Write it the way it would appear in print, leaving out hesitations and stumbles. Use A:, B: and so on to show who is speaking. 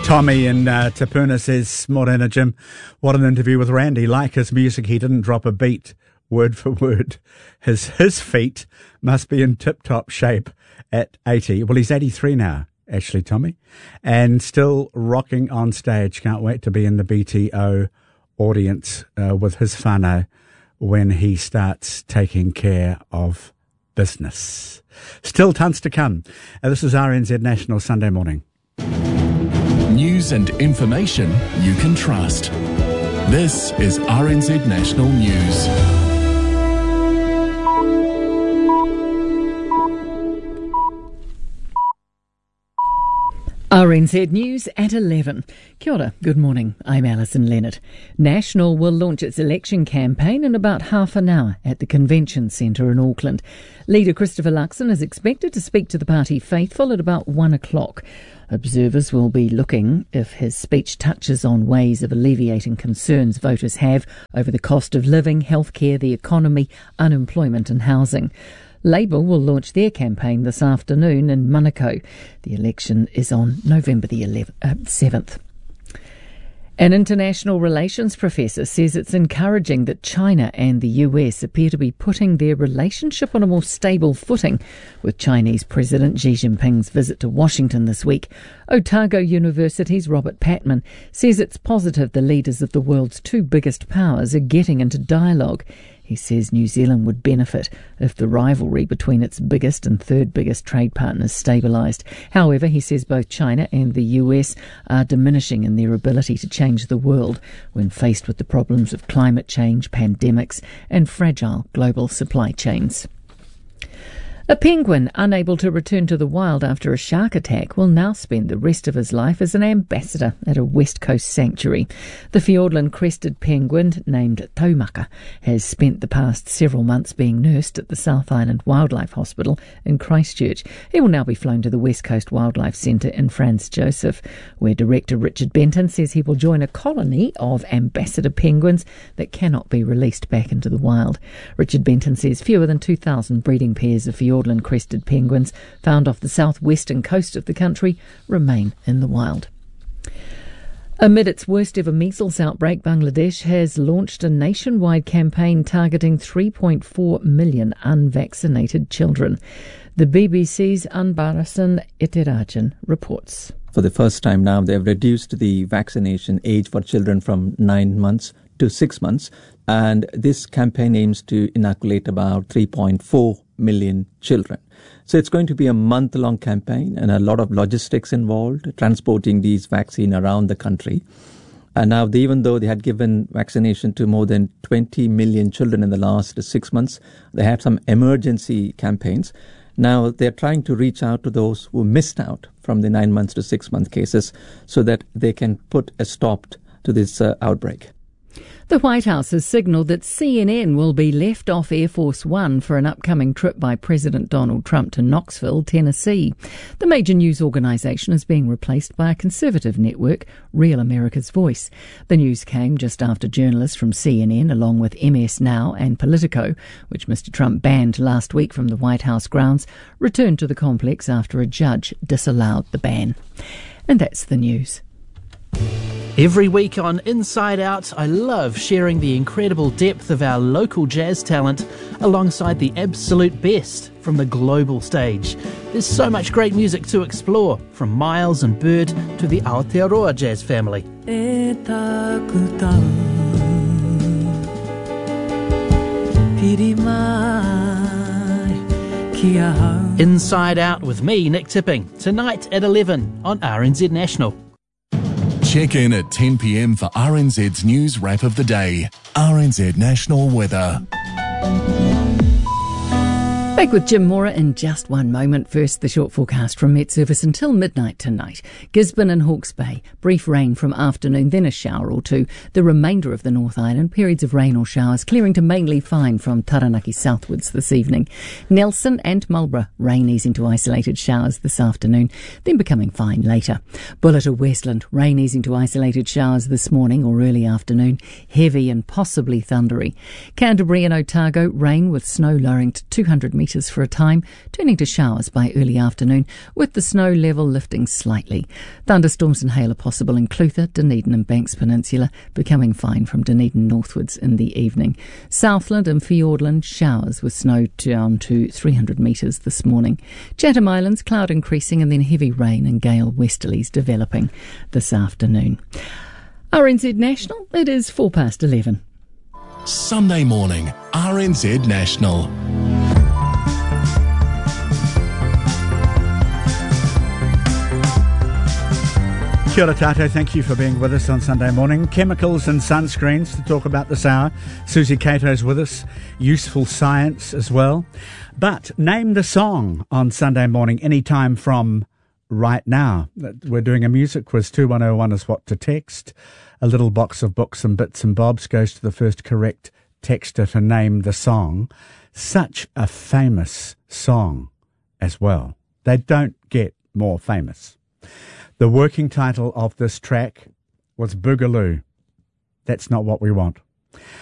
A: Tommy in Te Puna says, Morena Jim, what an interview with Randy. Like his music, he didn't drop a beat, word for word. His feet must be in tip-top shape at 80. Well, he's 83 now, actually, Tommy, and still rocking on stage. Can't wait to be in the BTO audience with his whānau when he starts taking care of business. Still tons to come. This is RNZ National Sunday Morning.
B: News and information you can trust. This is RNZ National News.
C: RNZ News at 11. Kia ora, good morning. I'm Alison Leonard. National will launch its election campaign in about half an hour at the Convention Centre in Auckland. Leader Christopher Luxon is expected to speak to the party faithful at about 1 o'clock. Observers will be looking if his speech touches on ways of alleviating concerns voters have over the cost of living, healthcare, the economy, unemployment and housing. Labour will launch their campaign this afternoon in Manukau. The election is on November the 7th. An international relations professor says it's encouraging that China and the US appear to be putting their relationship on a more stable footing with Chinese President Xi Jinping's visit to Washington this week. Otago University's Robert Patman says it's positive the leaders of the world's two biggest powers are getting into dialogue. He says New Zealand would benefit if the rivalry between its biggest and third biggest trade partners stabilised. However, he says both China and the US are diminishing in their ability to change the world when faced with the problems of climate change, pandemics and fragile global supply chains. A penguin unable to return to the wild after a shark attack will now spend the rest of his life as an ambassador at a West Coast sanctuary. The Fiordland crested penguin, named Taumaka, has spent the past several months being nursed at the South Island Wildlife Hospital in Christchurch. He will now be flown to the West Coast Wildlife Centre in Franz Josef, where Director Richard Benton says he will join a colony of ambassador penguins that cannot be released back into the wild. Richard Benton says fewer than 2,000 breeding pairs of Fiordland crested penguins found off the southwestern coast of the country remain in the wild. Amid its worst ever measles outbreak, Bangladesh has launched a nationwide campaign targeting 3.4 million unvaccinated children. The BBC's Anbarasan Itirajan reports.
D: For the first time now, they have reduced the vaccination age for children from 9 months to 6 months, and this campaign aims to inoculate about 3.4 million children. So it's going to be a month-long campaign and a lot of logistics involved, transporting these vaccines around the country. And now, even though they had given vaccination to more than 20 million children in the last 6 months, they had some emergency campaigns. Now they're trying to reach out to those who missed out from the 9 months to 6 month cases so that they can put a stop to this outbreak.
C: The White House has signalled that CNN will be left off Air Force One for an upcoming trip by President Donald Trump to Knoxville, Tennessee. The major news organisation is being replaced by a conservative network, Real America's Voice. The news came just after journalists from CNN, along with MS Now and Politico, which Mr Trump banned last week from the White House grounds, returned to the complex after a judge disallowed the ban. And that's the news.
E: Every week on Inside Out, I love sharing the incredible depth of our local jazz talent alongside the absolute best from the global stage. There's so much great music to explore, from Miles and Bird to the Aotearoa jazz family. Inside Out with me, Nick Tipping, tonight at 11 on RNZ National.
B: Check in at 10 p.m. for RNZ's News Wrap of the Day. RNZ National Weather.
C: Back with Jim Mora in just one moment. First, the short forecast from Met Service until midnight tonight. Gisborne and Hawke's Bay, brief rain from afternoon, then a shower or two. The remainder of the North Island, periods of rain or showers, clearing to mainly fine from Taranaki southwards this evening. Nelson and Marlborough, rain easing to isolated showers this afternoon, then becoming fine later. Bullet or Westland, rain easing to isolated showers this morning or early afternoon, heavy and possibly thundery. Canterbury and Otago, rain with snow lowering to 200 metres centimetres for a time, turning to showers by early afternoon, with the snow level lifting slightly. Thunderstorms and hail are possible in Clutha, Dunedin and Banks Peninsula, becoming fine from Dunedin northwards in the evening. Southland and Fiordland, showers with snow down to 300 metres this morning. Chatham Islands, cloud increasing and then heavy rain and gale westerlies developing this afternoon. RNZ National, it is 11:04.
B: Sunday morning, RNZ National.
A: Kia ora tato, thank you for being with us on Sunday morning. Chemicals and sunscreens to talk about this hour. Susie Cato's with us. Useful science as well. But name the song on Sunday morning anytime from right now. We're doing a music quiz. 2101 is what to text. A little box of books and bits and bobs goes to the first correct texter to name the song. Such a famous song as well. They don't get more famous. The working title of this track was Boogaloo. That's not what we want.